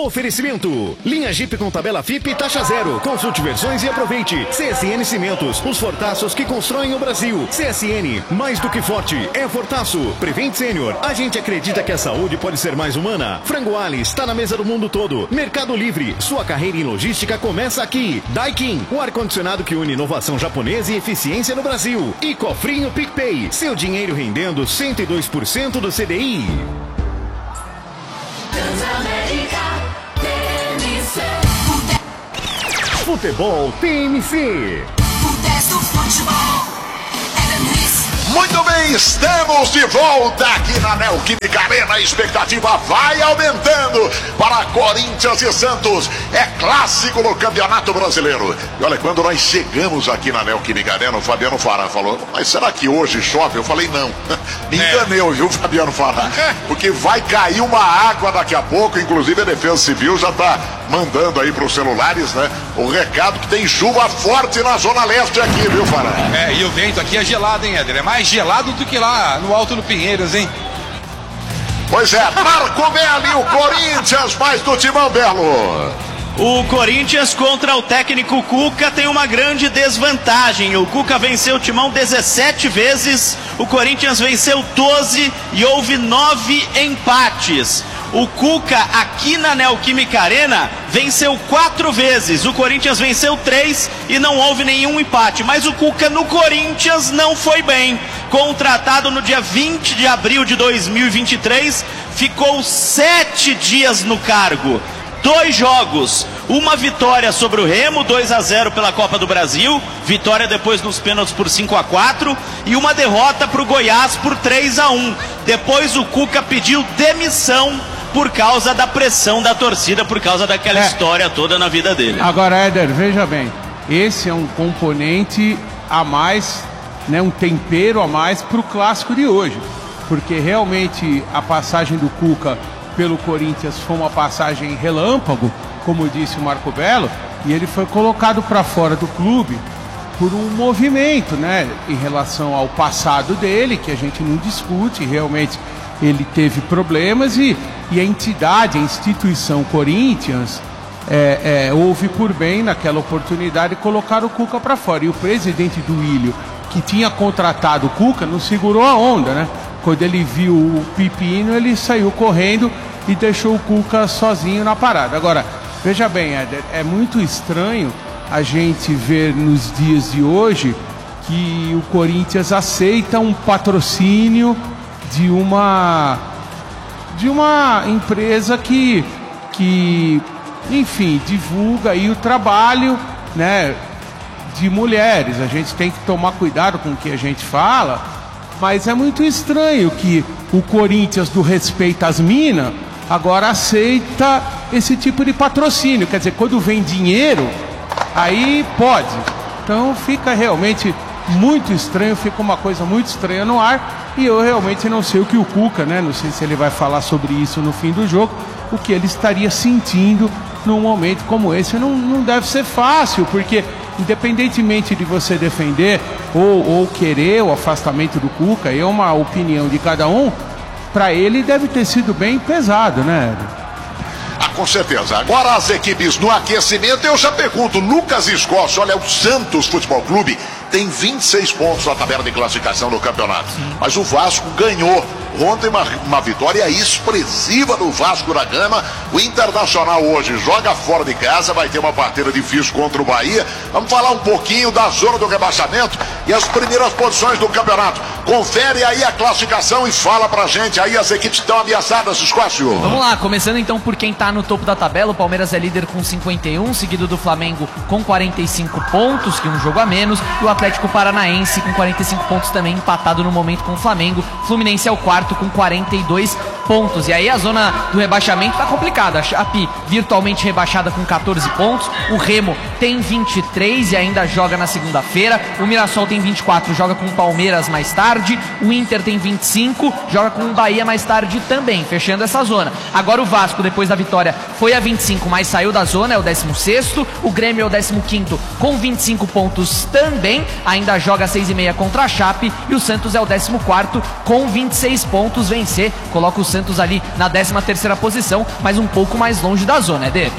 Oferecimento. Linha Jeep com tabela FIP taxa zero. Consulte versões e aproveite. CSN Cimentos, os fortaços que constroem o Brasil. CSN, mais do que forte, é fortaço. Prevent Senior, a gente acredita que a saúde pode ser mais humana. Frango Ali está na mesa do mundo todo. Mercado Livre, sua carreira em logística começa aqui. Daikin, o ar-condicionado que une inovação japonesa e eficiência no Brasil. E Cofrinho PicPay, seu dinheiro rendendo 102% do CDI. Futebol TMC. Muito bem, estamos de volta aqui na Neoquímica Arena. A expectativa vai aumentando para Corinthians e Santos. É clássico no Campeonato Brasileiro. E olha, quando nós chegamos aqui na Neoquímica Arena, o Fabiano Farah falou: mas será que hoje chove? Eu falei: não. Me enganei, viu, Fabiano Farah? Porque vai cair uma água daqui a pouco. Inclusive a Defesa Civil já está mandando aí para os celulares, né, o recado que tem chuva forte na Zona Leste aqui, viu, Farah? E o vento aqui é gelado, hein, Éder? É mais gelado do que lá no Alto do Pinheiros, hein? Pois é, Marco Belli, o Corinthians, mais do Timão Belo. O Corinthians contra o técnico Cuca tem uma grande desvantagem. O Cuca venceu o Timão 17 vezes, o Corinthians venceu 12 e houve 9 empates. O Cuca aqui na Neoquímica Arena venceu 4 vezes, o Corinthians venceu 3 e não houve nenhum empate. Mas o Cuca no Corinthians não foi bem. Contratado no dia 20 de abril de 2023, ficou 7 dias no cargo. 2 jogos, uma vitória sobre o Remo, 2-0 pela Copa do Brasil, vitória depois nos pênaltis por 5-4 e uma derrota para o Goiás por 3-1. Depois o Cuca pediu demissão por causa da pressão da torcida, por causa daquela história toda na vida dele. Agora, Éder, veja bem, esse é um componente a mais, né, um tempero a mais para o clássico de hoje, porque realmente a passagem do Cuca pelo Corinthians foi uma passagem relâmpago, como disse o Marco Bello, e ele foi colocado para fora do clube por um movimento, né, em relação ao passado dele, que a gente não discute. Realmente ele teve problemas e a entidade, a instituição Corinthians houve por bem naquela oportunidade colocar o Cuca para fora. E o presidente do Ilho, que tinha contratado o Cuca, não segurou a onda, né? Quando ele viu o pepino, ele saiu correndo e deixou o Cuca sozinho na parada. Agora, veja bem, Éder, é muito estranho a gente ver nos dias de hoje que o Corinthians aceita um patrocínio de uma empresa que enfim, divulga aí o trabalho, né, de mulheres. A gente tem que tomar cuidado com o que a gente fala, mas é muito estranho que o Corinthians, do respeito às minas, agora aceita esse tipo de patrocínio. Quer dizer, quando vem dinheiro, aí pode. Então fica realmente muito estranho, fica uma coisa muito estranha no ar. E eu realmente não sei o que o Cuca, né, não sei se ele vai falar sobre isso no fim do jogo, o que ele estaria sentindo num momento como esse. Não deve ser fácil, porque independentemente de você defender ou querer o afastamento do Cuca, é uma opinião de cada um, para ele deve ter sido bem pesado, né? Com certeza. Agora as equipes no aquecimento, eu já pergunto, Lucas Escócio, olha, o Santos Futebol Clube tem 26 pontos na tabela de classificação do campeonato. Mas o Vasco ganhou ontem uma vitória expressiva do Vasco da Gama. O Internacional hoje joga fora de casa, vai ter uma partida difícil contra o Bahia. Vamos falar um pouquinho da zona do rebaixamento e as primeiras posições do campeonato. Confere aí a classificação e fala pra gente aí as equipes que estão ameaçadas, Escócio. Vamos lá, começando então por quem tá no topo da tabela. O Palmeiras é líder com 51, seguido do Flamengo com 45 pontos, que é um jogo a menos, e o Atlético Paranaense com 45 pontos também, empatado no momento com o Flamengo. Fluminense é o quarto com 42 pontos. E aí a zona do rebaixamento tá complicada. A Chape virtualmente rebaixada com 14 pontos. O Remo tem 23 e ainda joga na segunda-feira. O Mirassol tem 24, joga com o Palmeiras mais tarde. O Inter tem 25, joga com o Bahia mais tarde também, fechando essa zona. Agora o Vasco, depois da vitória, foi a 25, mas saiu da zona, é o 16º. O Grêmio é o 15º com 25 pontos também, ainda joga às 6h30 contra a Chape. E o Santos é o 14º com 26 pontos. Vencer coloca o Santos Santos ali na 13ª posição, mas um pouco mais longe da zona, Eder.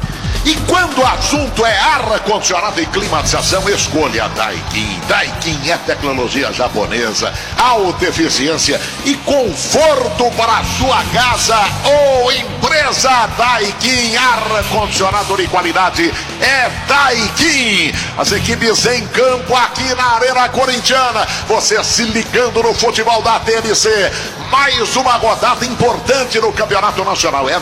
E quando o assunto é ar-condicionado e climatização, escolha a Daikin. Daikin é tecnologia japonesa, alta eficiência e conforto para a sua casa ou empresa. Daikin, ar-condicionado de qualidade é Daikin. As equipes em campo aqui na Arena Corintiana. Você se ligando no futebol da TNC. Mais uma rodada importante no Campeonato Nacional. É a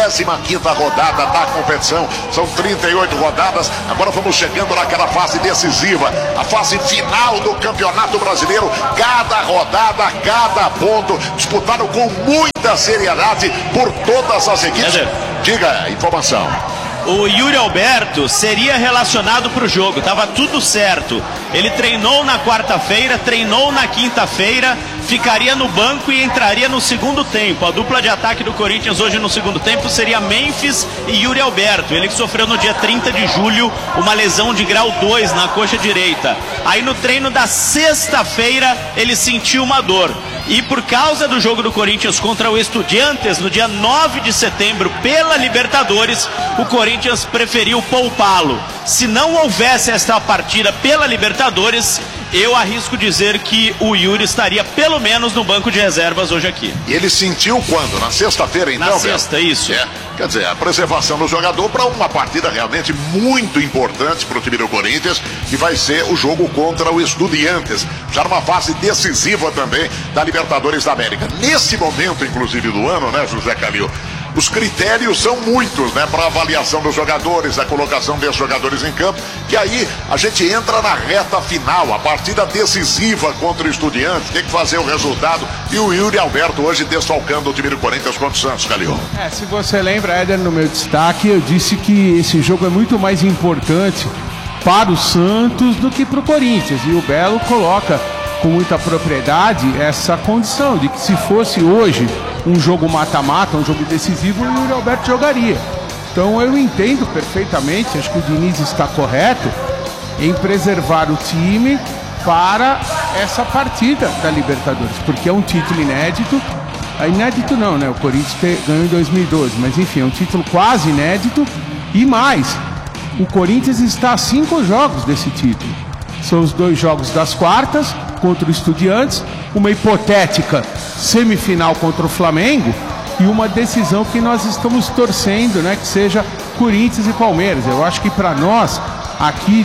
25ª rodada da competição. São 38 rodadas. Agora vamos chegando naquela fase decisiva, a fase final do Campeonato Brasileiro. Cada rodada, cada ponto disputado com muita seriedade por todas as equipes. Diga a informação. O Yuri Alberto seria relacionado para o jogo, estava tudo certo. Ele treinou na quarta-feira, treinou na quinta-feira, ficaria no banco e entraria no segundo tempo. A dupla de ataque do Corinthians hoje no segundo tempo seria Memphis e Yuri Alberto. Ele que sofreu no dia 30 de julho uma lesão de grau 2 na coxa direita. Aí no treino da sexta-feira ele sentiu uma dor. E por causa do jogo do Corinthians contra o Estudiantes, no dia 9 de setembro, pela Libertadores, o Corinthians preferiu poupá-lo. Se não houvesse esta partida pela Libertadores, eu arrisco dizer que o Yuri estaria pelo menos no banco de reservas hoje aqui. E ele sentiu quando? Na sexta-feira, então? Na sexta, isso. Quer dizer, a preservação do jogador para uma partida realmente muito importante para o time do Corinthians, que vai ser o jogo contra o Estudiantes, já numa fase decisiva também da Libertadores da América. Nesse momento, inclusive, do ano, né, José Calil? Os critérios são muitos, né, para avaliação dos jogadores, a colocação desses jogadores em campo, que aí a gente entra na reta final, a partida decisiva contra o Estudiantes, tem que fazer o resultado, e o Yuri Alberto hoje desfalcando o time do Corinthians contra o Santos, Calil. Se você lembra, Éder, no meu destaque, eu disse que esse jogo é muito mais importante para o Santos do que para o Corinthians, e o Belo coloca com muita propriedade essa condição de que se fosse hoje um jogo mata-mata, um jogo decisivo, o Yuri Alberto jogaria. Então eu entendo perfeitamente, acho que o Diniz está correto em preservar o time para essa partida da Libertadores, porque é um título inédito. Inédito não, né? O Corinthians ganhou em 2012, mas enfim, é um título quase inédito. E mais, o Corinthians está a 5 jogos desse título. São os 2 jogos das quartas contra o Estudiantes, uma hipotética semifinal contra o Flamengo e uma decisão que nós estamos torcendo, né, que seja Corinthians e Palmeiras. Eu acho que para nós aqui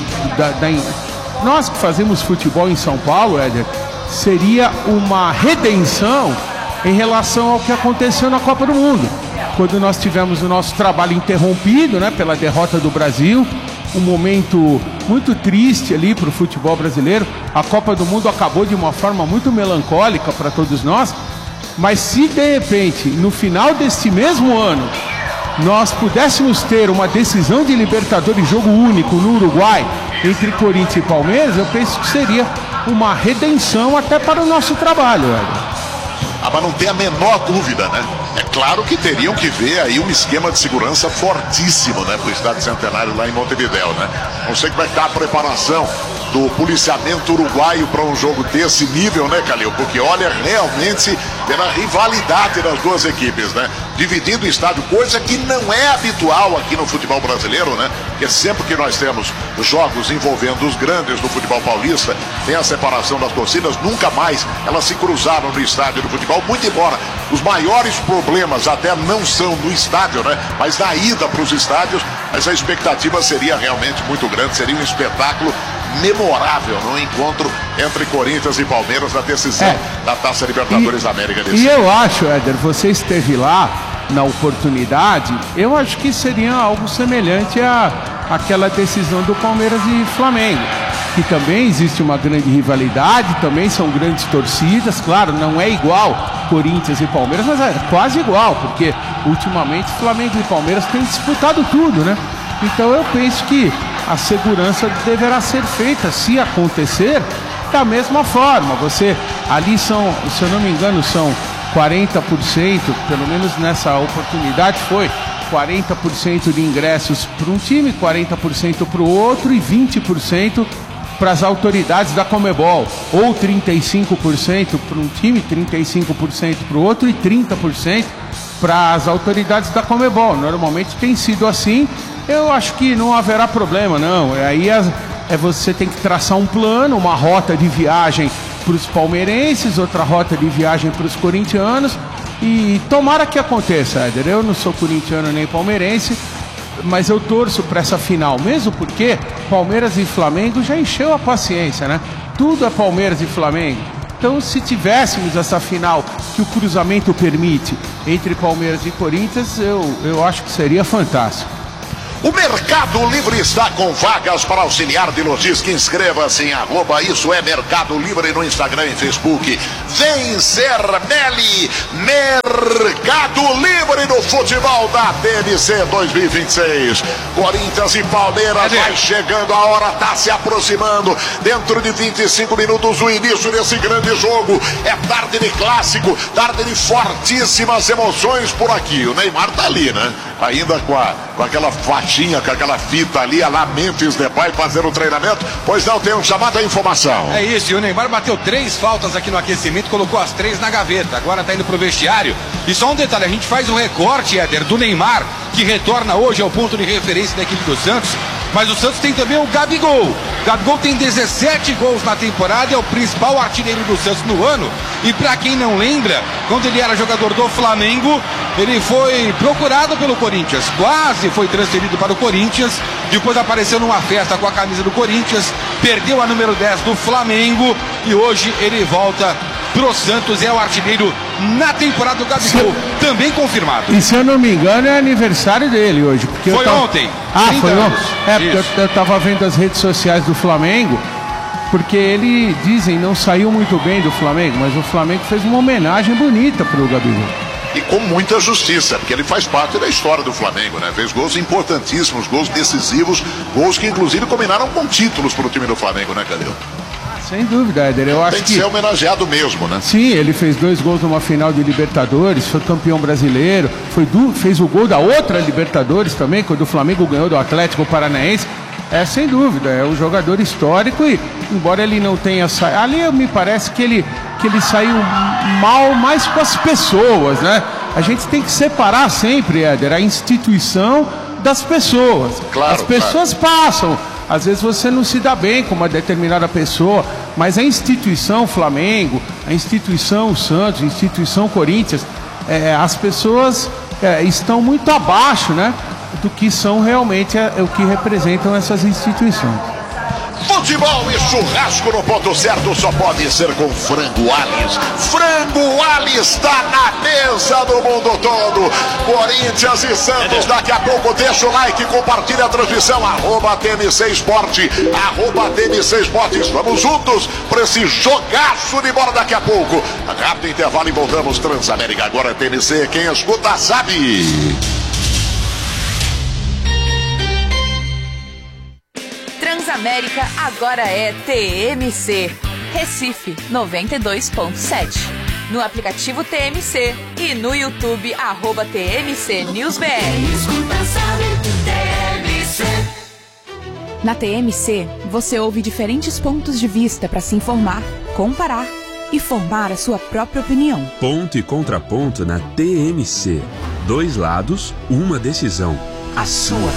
nós que fazemos futebol em São Paulo, Éder, seria uma redenção em relação ao que aconteceu na Copa do Mundo, quando nós tivemos o nosso trabalho interrompido, né, pela derrota do Brasil. Um momento muito triste ali para o futebol brasileiro. A Copa do Mundo acabou de uma forma muito melancólica para todos nós, mas se de repente no final deste mesmo ano nós pudéssemos ter uma decisão de Libertadores, jogo único no Uruguai entre Corinthians e Palmeiras, eu penso que seria uma redenção até para o nosso trabalho, Éder. Mas não tem a menor dúvida, né? É claro que teriam que ver aí um esquema de segurança fortíssimo, né, para o Estádio Centenário lá em Montevidéu, né? Não sei como é que está a preparação do policiamento uruguaio para um jogo desse nível, né, Calil? Porque olha, realmente pela rivalidade das duas equipes, né? Dividindo o estádio, coisa que não é habitual aqui no futebol brasileiro, né? Porque sempre que nós temos jogos envolvendo os grandes do futebol paulista, tem a separação das torcidas, nunca mais elas se cruzaram no estádio do futebol, muito embora os maiores problemas até não são no estádio, né? Mas na ida para os estádios, mas a expectativa seria realmente muito grande, seria um espetáculo memorável no encontro entre Corinthians e Palmeiras na decisão da Taça Libertadores da América desse ano. E eu acho, Éder, você esteve lá na oportunidade, eu acho que seria algo semelhante àquela decisão do Palmeiras e Flamengo, que também existe uma grande rivalidade, também são grandes torcidas, claro, não é igual Corinthians e Palmeiras, mas é quase igual, porque ultimamente Flamengo e Palmeiras têm disputado tudo, né? Então eu penso que a segurança deverá ser feita, se acontecer, da mesma forma. Você, ali são, se eu não me engano, são 40%, pelo menos nessa oportunidade foi 40% de ingressos para um time, 40% para o outro e 20% para as autoridades da Conmebol, ou 35% para um time, 35% para o outro e 30% para as autoridades da Conmebol. Normalmente tem sido assim. Eu acho que não haverá problema, não. Aí você tem que traçar um plano, uma rota de viagem para os palmeirenses, outra rota de viagem para os corintianos, e tomara que aconteça, Éder. Eu não sou corintiano nem palmeirense, mas eu torço para essa final, mesmo porque Palmeiras e Flamengo já encheu a paciência, né? Tudo é Palmeiras e Flamengo. Então, se tivéssemos essa final que o cruzamento permite entre Palmeiras e Corinthians, eu acho que seria fantástico. O Mercado Livre está com vagas para auxiliar de logística. Inscreva-se em @isso é Mercado Livre no Instagram e Facebook. Vem ser Meli, Mercado Livre no futebol da TNC 2026. Corinthians e Palmeiras, vai chegando a hora, tá se aproximando. Dentro de 25 minutos o início desse grande jogo. É tarde de clássico, tarde de fortíssimas emoções por aqui. O Neymar tá ali, né? Ainda com aquela faixinha, com aquela fita ali, a lá Memphis Depay fazendo o treinamento. Pois não, tem um chamado à informação. É isso, e o Neymar bateu 3 faltas aqui no aquecimento, colocou as 3 na gaveta. Agora tá indo pro vestiário. E só um detalhe, a gente faz o recorte, Éder, do Neymar, que retorna hoje ao ponto de referência da equipe do Santos. Mas o Santos tem também o Gabigol. O Gabigol tem 17 gols na temporada, é o principal artilheiro do Santos no ano. E pra quem não lembra, quando ele era jogador do Flamengo, ele foi procurado pelo Corinthians, quase foi transferido para o Corinthians, depois apareceu numa festa com a camisa do Corinthians, perdeu a número 10 do Flamengo e hoje ele volta pro Santos, é o artilheiro na temporada do Gabigol, também confirmado. E se eu não me engano é aniversário dele hoje. Porque foi ontem. Foi ontem? Porque eu tava vendo as redes sociais do Flamengo, porque ele, dizem, não saiu muito bem do Flamengo, mas o Flamengo fez uma homenagem bonita pro Gabigol. E com muita justiça, porque ele faz parte da história do Flamengo, né? Fez gols importantíssimos, gols decisivos, gols que inclusive combinaram com títulos para o time do Flamengo, né, Calil? Sem dúvida, Éder. Eu acho tem que ser homenageado mesmo, né? Sim, ele fez 2 gols numa final de Libertadores, foi campeão brasileiro, fez o gol da outra Libertadores também, quando o Flamengo ganhou do Atlético Paranaense. Sem dúvida, é um jogador histórico e, embora ele não tenha saído... Ali me parece que ele saiu mal mais com as pessoas, né? A gente tem que separar sempre, Éder, a instituição das pessoas. Claro, as pessoas passam. Às vezes você não se dá bem com uma determinada pessoa, mas a instituição Flamengo, a instituição Santos, a instituição Corinthians, as pessoas estão muito abaixo, né, do que são realmente o que representam essas instituições. Futebol e churrasco no ponto certo só pode ser com Frango Ali. Frango Ali está na mesa do mundo todo. Corinthians e Santos, daqui a pouco deixa o like, compartilha a transmissão, @TNC Esporte, @TNC Esportes. Vamos juntos para esse jogaço de bola daqui a pouco. Rápido intervalo e voltamos. Transamérica agora é TNC, quem escuta sabe. Transamérica agora é TMC, Recife 92.7. No aplicativo TMC e no YouTube @TMC News BR. Na TMC, você ouve diferentes pontos de vista para se informar, comparar e formar a sua própria opinião. Ponto e contraponto na TMC. 2 lados, uma decisão. A sua.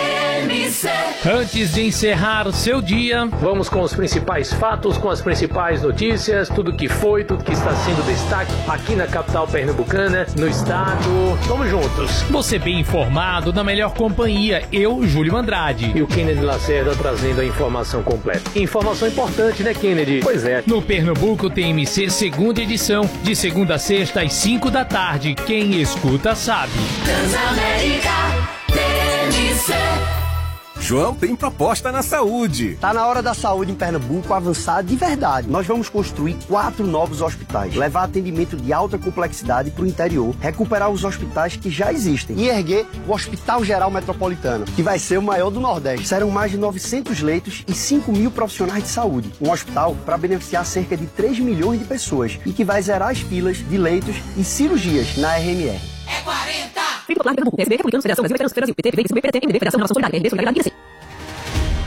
Antes de encerrar o seu dia, vamos com os principais fatos, com as principais notícias, tudo que foi, tudo que está sendo destaque aqui na capital pernambucana, no estado. Vamos juntos. Você bem informado, na melhor companhia, eu, Júlio Andrade. E o Kennedy Lacerda trazendo a informação completa. Informação importante, né, Kennedy? Pois é. No Pernambuco TMC, segunda edição, de segunda a sexta às 5 da tarde. Quem escuta sabe. Transamérica TMC. João tem proposta na saúde. Tá na hora da saúde em Pernambuco avançar de verdade. Nós vamos construir 4 novos hospitais, levar atendimento de alta complexidade para o interior, recuperar os hospitais que já existem e erguer o Hospital Geral Metropolitano, que vai ser o maior do Nordeste. Serão mais de 900 leitos e 5 mil profissionais de saúde. Um hospital para beneficiar cerca de 3 milhões de pessoas e que vai zerar as filas de leitos e cirurgias na RMR. É 40! PSB, Republicanos, Federação Brasil, Veterano, Brasil, PT, PV, PSB, PDT, MDB, Federação Relação Solidária, RD, Solidariedade e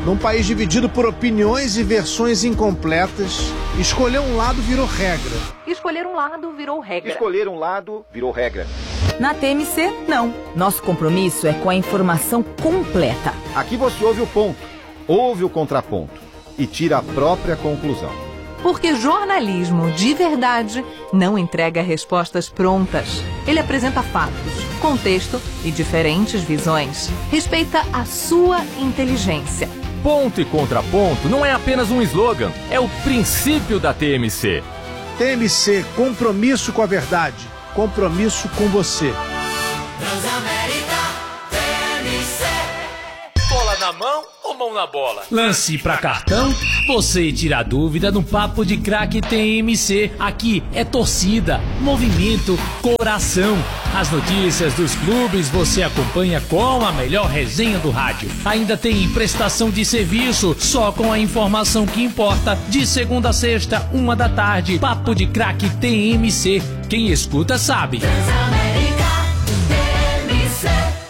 Num país dividido por opiniões e versões incompletas, escolher um lado virou regra. Escolher um lado virou regra. Escolher um lado virou regra. Na TMC, não. Nosso compromisso é com a informação completa. Aqui você ouve o ponto, ouve o contraponto e tira a própria conclusão. Porque jornalismo de verdade não entrega respostas prontas. Ele apresenta fatos, contexto e diferentes visões. Respeita a sua inteligência. Ponto e contraponto não é apenas um slogan, é o princípio da TMC. TMC, compromisso com a verdade, compromisso com você. Transamérica, TMC. Bola na mão ou mão na bola? Lance pra cartão? Você tira a dúvida no Papo de Craque TMC. Aqui é torcida, movimento, coração. As notícias dos clubes você acompanha com a melhor resenha do rádio. Ainda tem prestação de serviço, só com a informação que importa. De segunda a sexta, 13h. Papo de Craque TMC. Quem escuta sabe. Transamérica, TMC.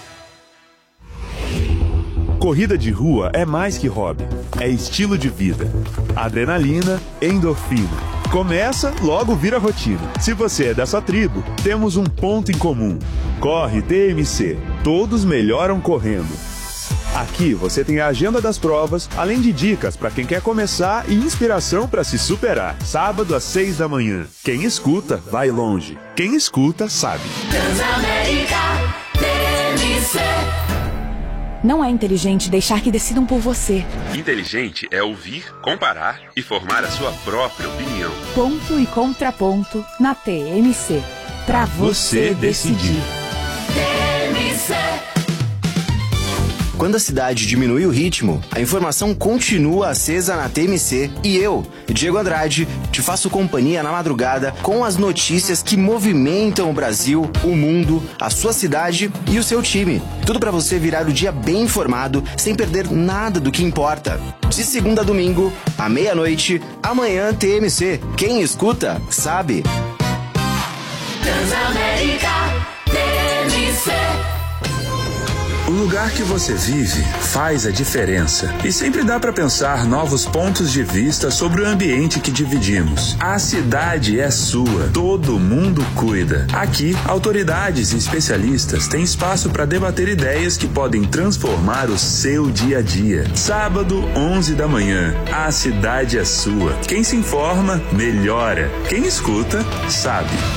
Corrida de rua é mais que hobby, é estilo de vida. Adrenalina, endorfina. Começa, logo vira rotina. Se você é dessa tribo, temos um ponto em comum. Corre TMC. Todos melhoram correndo. Aqui você tem a agenda das provas, além de dicas para quem quer começar e inspiração para se superar. Sábado às 6 da manhã. Quem escuta, vai longe. Quem escuta, sabe. Transamérica, TMC. Não é inteligente deixar que decidam por você. Inteligente é ouvir, comparar e formar a sua própria opinião. Ponto e contraponto na TMC. Pra você decidir. TMC. Quando a cidade diminui o ritmo, a informação continua acesa na TMC e eu, Diego Andrade, te faço companhia na madrugada com as notícias que movimentam o Brasil, o mundo, a sua cidade e o seu time. Tudo para você virar o dia bem informado, sem perder nada do que importa. De segunda a domingo, à meia-noite, amanhã TMC. Quem escuta, sabe. Transamérica, TMC. O lugar que você vive faz a diferença. E sempre dá para pensar novos pontos de vista sobre o ambiente que dividimos. A cidade é sua, todo mundo cuida. Aqui, autoridades e especialistas têm espaço para debater ideias que podem transformar o seu dia a dia. Sábado, 11 da manhã. A cidade é sua. Quem se informa, melhora. Quem escuta, sabe.